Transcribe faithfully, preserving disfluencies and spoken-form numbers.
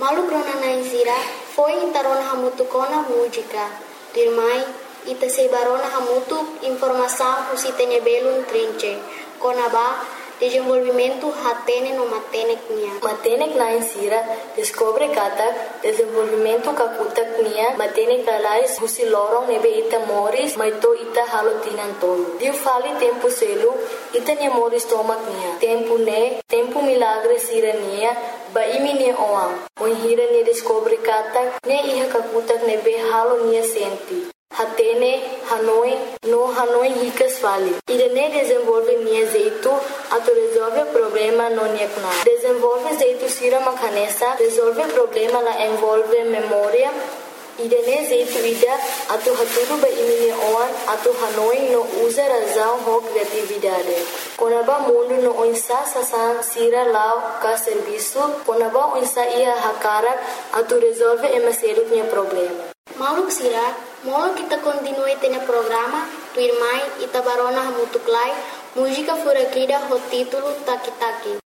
Malu krona naizira foi intarona hamutu kona música. Dirmai ita sebarona hamutu informação usitene belun trinche. Kona ba desenvolvimento hatene no matenek nia. Matenek na insira descobre kata desenvolvimento kakutak nia matenek dalais husi lorong nebe ita moris maito ita halotinan tolo. Diu fali tempo selu ita nia moris tomak nia. Tempo ne tempo milagre sira nia ba imi nia oam. Mohira nia descobre kata ne iha kakutak nebe halo nia senti. Hatene, Hanoi, no Hanoi ricas fali. Irene desenvolve nia jeito, ato resolve problema no nia kuna. Desenvolve jeito sira makanesa, resolve problema la envolve memória. Irene jeito ida, ato haturu ba imine oan, ato Hanoi no usa razão ho criatividade. Konaba mundo no onsa sasan sira lao ka serviço, konaba onsa ia hakarak, ato resolve emaseru nia problema. Mauluk sira, molo kita continue tene programa, tu irmai ita barona hamutuklai, música furakida ho título Taki Taki.